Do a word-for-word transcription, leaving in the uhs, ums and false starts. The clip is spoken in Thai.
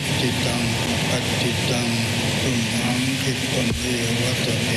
จิตังปัจจิตังตุมหังคิปะเมวัตเม